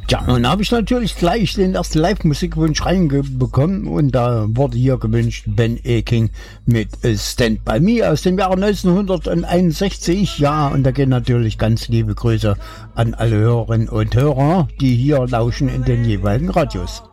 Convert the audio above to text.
Ja, und da habe ich natürlich gleich den ersten Live-Musikwunsch reinbekommen und da wurde hier gewünscht Ben Aking mit Stand By Me aus dem Jahre 1961. Ja, und da gehen natürlich ganz liebe Grüße an alle Hörerinnen und Hörer, die hier lauschen in den jeweiligen Radios.